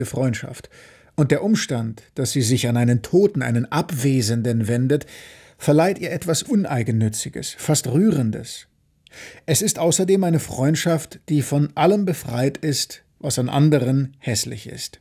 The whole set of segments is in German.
Freundschaft. Und der Umstand, dass sie sich an einen Toten, einen Abwesenden wendet, verleiht ihr etwas Uneigennütziges, fast Rührendes. Es ist außerdem eine Freundschaft, die von allem befreit ist, was an anderen hässlich ist.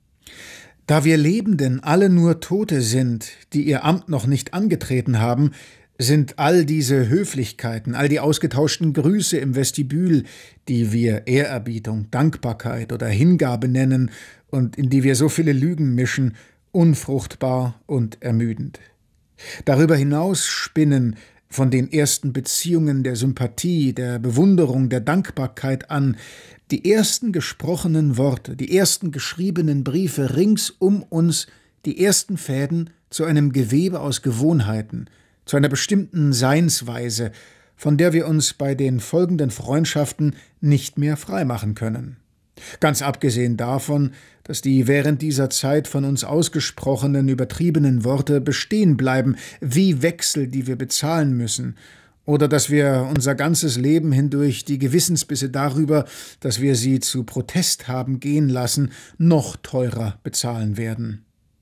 Da wir Lebenden alle nur Tote sind, die ihr Amt noch nicht angetreten haben, sind all diese Höflichkeiten, all die ausgetauschten Grüße im Vestibül, die wir Ehrerbietung, Dankbarkeit oder Hingabe nennen und in die wir so viele Lügen mischen, unfruchtbar und ermüdend. Darüber hinaus spinnen von den ersten Beziehungen der Sympathie, der Bewunderung, der Dankbarkeit an die ersten gesprochenen Worte, die ersten geschriebenen Briefe rings um uns, die ersten Fäden zu einem Gewebe aus Gewohnheiten, zu einer bestimmten Seinsweise, von der wir uns bei den folgenden Freundschaften nicht mehr freimachen können. Ganz abgesehen davon, dass die während dieser Zeit von uns ausgesprochenen, übertriebenen Worte bestehen bleiben, wie Wechsel, die wir bezahlen müssen, oder dass wir unser ganzes Leben hindurch die Gewissensbisse darüber, dass wir sie zu Protest haben gehen lassen, noch teurer bezahlen werden.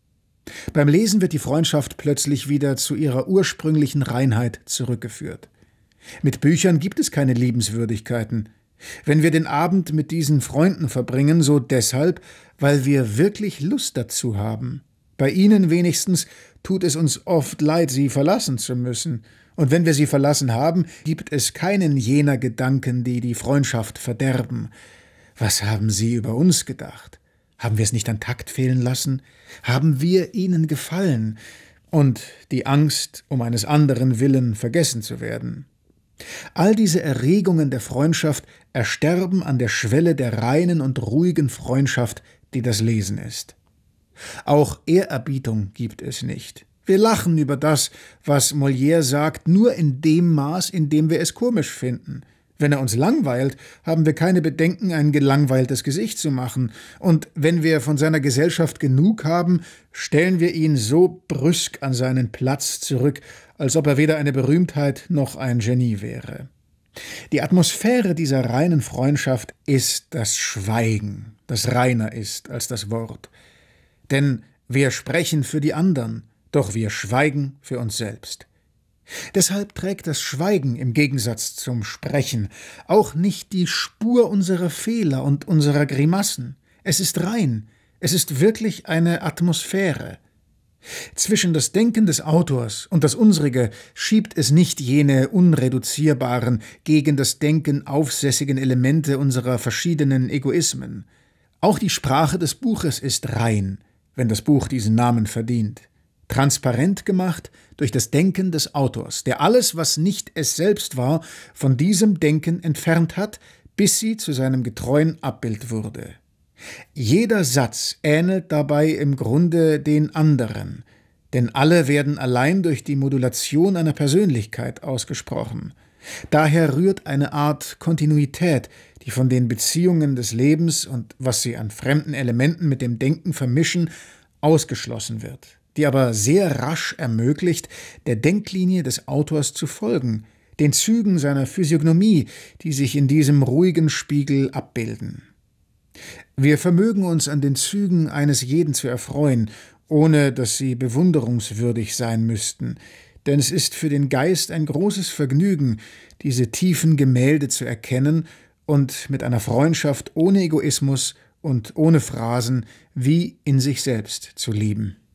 Beim Lesen wird die Freundschaft plötzlich wieder zu ihrer ursprünglichen Reinheit zurückgeführt. Mit Büchern gibt es keine Liebenswürdigkeiten. Wenn wir den Abend mit diesen Freunden verbringen, so deshalb, weil wir wirklich Lust dazu haben. Bei ihnen wenigstens tut es uns oft leid, sie verlassen zu müssen. Und wenn wir sie verlassen haben, gibt es keinen jener Gedanken, die die Freundschaft verderben. Was haben sie über uns gedacht? Haben wir es nicht an Takt fehlen lassen? Haben wir ihnen gefallen? Und die Angst, um eines anderen willen vergessen zu werden. All diese Erregungen der Freundschaft ersterben an der Schwelle der reinen und ruhigen Freundschaft, die das Lesen ist. Auch Ehrerbietung gibt es nicht. Wir lachen über das, was Molière sagt, nur in dem Maß, in dem wir es komisch finden. Wenn er uns langweilt, haben wir keine Bedenken, ein gelangweiltes Gesicht zu machen. Und wenn wir von seiner Gesellschaft genug haben, stellen wir ihn so brüsk an seinen Platz zurück, als ob er weder eine Berühmtheit noch ein Genie wäre. Die Atmosphäre dieser reinen Freundschaft ist das Schweigen, das reiner ist als das Wort. Denn wir sprechen für die anderen, doch wir schweigen für uns selbst. Deshalb trägt das Schweigen im Gegensatz zum Sprechen auch nicht die Spur unserer Fehler und unserer Grimassen. Es ist rein, es ist wirklich eine Atmosphäre. Zwischen das Denken des Autors und das unsrige schiebt es nicht jene unreduzierbaren, gegen das Denken aufsässigen Elemente unserer verschiedenen Egoismen. Auch die Sprache des Buches ist rein, wenn das Buch diesen Namen verdient. Transparent gemacht durch das Denken des Autors, der alles, was nicht es selbst war, von diesem Denken entfernt hat, bis sie zu seinem getreuen Abbild wurde. Jeder Satz ähnelt dabei im Grunde den anderen, denn alle werden allein durch die Modulation einer Persönlichkeit ausgesprochen. Daher rührt eine Art Kontinuität, die von den Beziehungen des Lebens und was sie an fremden Elementen mit dem Denken vermischen, ausgeschlossen wird, die aber sehr rasch ermöglicht, der Denklinie des Autors zu folgen, den Zügen seiner Physiognomie, die sich in diesem ruhigen Spiegel abbilden. Wir vermögen uns an den Zügen eines jeden zu erfreuen, ohne dass sie bewunderungswürdig sein müssten, denn es ist für den Geist ein großes Vergnügen, diese tiefen Gemälde zu erkennen und mit einer Freundschaft ohne Egoismus und ohne Phrasen wie in sich selbst zu lieben.